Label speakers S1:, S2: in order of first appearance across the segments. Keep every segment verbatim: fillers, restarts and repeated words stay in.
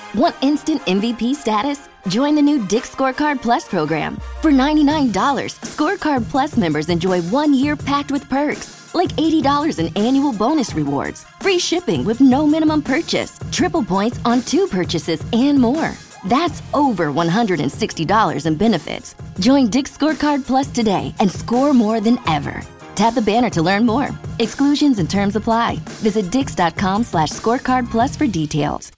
S1: Want instant M V P status? Join the new Dick's Scorecard Plus program. For ninety-nine dollars, Scorecard Plus members enjoy one year packed with perks, like eighty dollars in annual bonus rewards, free shipping with no minimum purchase, triple points on two purchases, and more. That's over one hundred sixty dollars in benefits. Join Dick's Scorecard Plus today and score more than ever. Tap the banner to learn more. Exclusions and terms apply. Visit dix.com slash scorecard plus for details.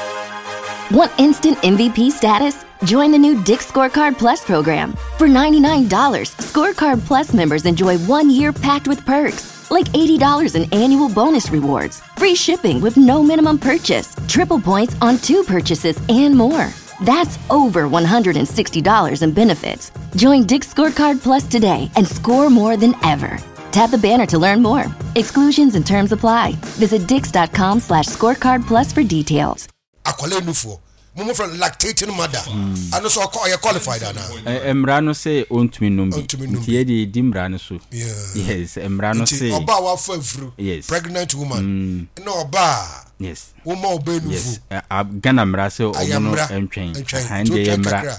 S1: Want instant M V P status? Join the new Dick's Scorecard Plus program. For ninety-nine dollars, Scorecard Plus members enjoy one year packed with perks, like eighty dollars in annual bonus rewards, free shipping with no minimum purchase, triple points on two purchases, and more. That's over one hundred sixty dollars in benefits. Join Dick's Scorecard Plus today and score more than ever. Tap the banner to learn more. Exclusions and terms apply. Visit dix.com slash scorecard plus for details.
S2: Akwale nufo. Mumu from lactating mother. Ano so are qualified ana.
S3: Emrano say ontumi numbi. Tie di dimrano so. Yes, Emrano say.
S2: Oba wa fafru.
S3: Yes.
S2: Pregnant woman. No oba.
S3: Yes.
S2: Woman obey nufu.
S3: Yes. Gana mra say omo entwen. Hande emra.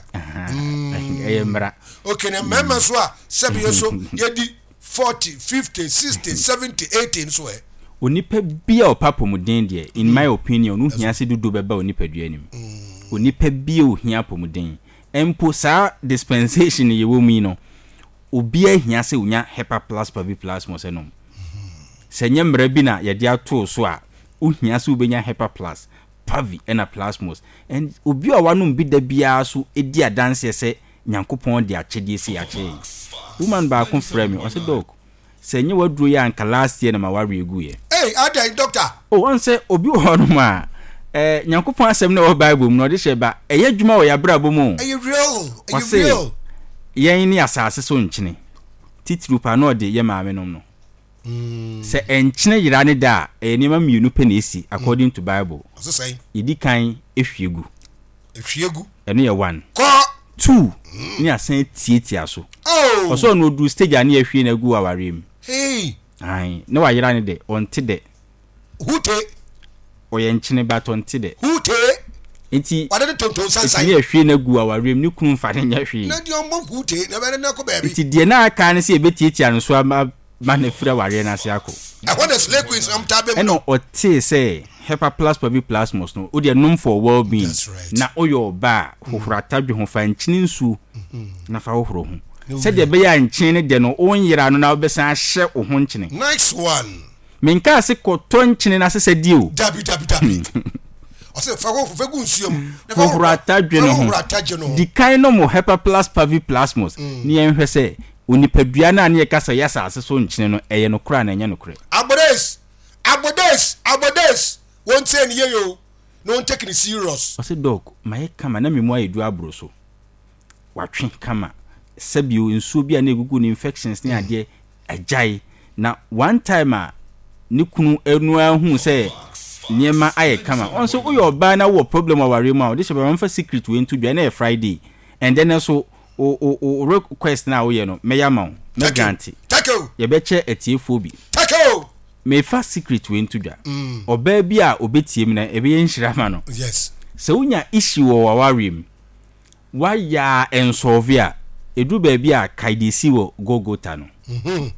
S3: Emra.
S2: Okay, na mema so a sebi so yedi forty, fifty, sixty, seventy, eighty so e.
S3: Onipa bia opapo muden de in my opinion no hia se dudu beba onipa duanim. Onipa bia ohia pomuden. Empo sa dispensation ye wo mi no. Obi ahia se onya hepa plus pavi plus mo se no. Senye mra bi na ye de ato so a ohia se obenya hepa plus pavi ena plasmos and obi a wanu bi da bia so edi adanse se nyankopon de achede si ache. Woman ba kon frame me o se dog senye wadru ya anka last year na ma ware egu ye.
S2: Hey, ada doctor.
S3: Oh, one say obi ho no ma eh nyankopon asem na o Bible mu no de sheba eye dwuma wo ya brabo mu.
S2: Are you real? Are you real?
S3: Yen ni asase so nchine. Titru pa no de ye maame no no.
S2: Mm.
S3: Se enchine yira ne da e ni ma mienu pe na esi according to Bible.
S2: So say
S3: Idi kan ehwiegu.
S2: Ehwiegu.
S3: Eno ye one.
S2: Ko
S3: two. Ni asan tietia so.
S2: Oh.
S3: Oso no du stage ani ehwie na gu awarem.
S2: Hey.
S3: Ai, no wa yira ne de onte de.
S2: Hute.
S3: Oye nchine ba tonte de.
S2: Hute.
S3: Enti
S2: wada de tonton sansan.
S3: Enti ehwie na gu awarem ni kunu fa ne nya hwie.
S2: Na di ombo hute na bere na ko baby.
S3: Enti de na aka ne se ebetietia no so ma ma na fira ware na se akọ.
S2: I want the slay queens am tabe.
S3: Eno ote say hepa plus pavi plasmos no o de num for well being.
S2: Right.
S3: Na oyo ba hohura tadwe ho fa nchine nsu na fa hohoro ho. Se de be ya nchine de no on yira no na obesa hye o ho nchine.
S2: Nice one.
S3: Minka se koto nchine na se dio.
S2: Dabi dabi dabi. O se fa ho fa gu nsuom.
S3: Hohura tadwe no ho. Di kan no mo hepa plus pavi plasmos. Ni enhwe se onipadua na ne kasa yasa ase so nchine no eye no kra na enya no kre.
S2: Abodes. Abodes. Abodes. Won't say ni yo. No one taking it serious.
S3: O se dog, my kama na memu ayedu abro so. Watwe kama. Sabio nsuo bia na egugu ni infections ni ade ajai na one time a ni kunu enu ahu se niema aye kama onso uyo ba na wo problem aware mu a de sheba mfa secret we ntu bia na Friday and then so o o request na wo ye no me yama me grant
S2: tako
S3: ye be che etiefo bi
S2: tako
S3: me fa secret we ntu bia oba bi a obetie mi na ebe ye nhira ma no.
S2: Yes.
S3: So unya issue wo aware mu wa ya ensovia edu baby a kaidisi wo Gogota no.
S2: Mhm.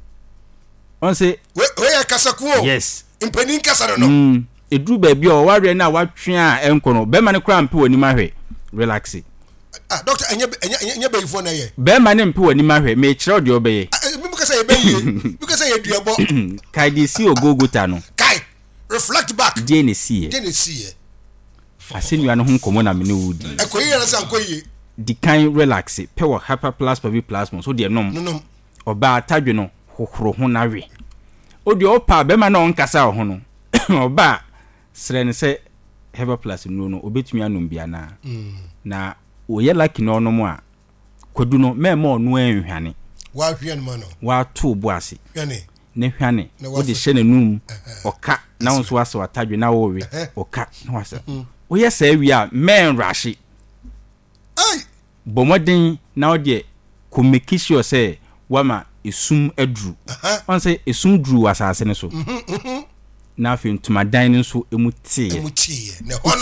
S3: On say
S2: we we kasakuo.
S3: Yes.
S2: Impenin kasa no.
S3: Mm. Edu baby o ware na watwe a enko no. Be ma ne kra mpe woni mahwe. Relax.
S2: Ah doctor enya enya enya bayifo na ye.
S3: Be ma ne mpe woni mahwe. Me kire odi obeye.
S2: Me kasa ye beye. Me kasa ye duabo.
S3: Kaidisi o Gogota no.
S2: Kai. Reflect back.
S3: Die ne sie.
S2: Die ne sie.
S3: Asenua no ho nkomo na me ne wudi.
S2: Akoyi na sa akoyi.
S3: Di kan relax pe wo hyper plus pavi plasma so de nom
S2: nom
S3: oba atadwe no hohoro ho nawe o de opa be ma na on kasa ho no oba sre ne se hyper plus no no obetumi anom bia na na oye lucky no no mo a kwadu no me ma onu anhwane
S2: wa hwe no no
S3: wa to bo ase
S2: hwane
S3: ne hwane o de hye nanum oka na won so ase atadwe na wo we oka na wasa oye sa wi a men rashi
S2: ai
S3: bomodin na ode ko make sure say wama esum adru on say esum dru asase ne so na afi ntuma dan ne so emu tie
S2: emu tie ne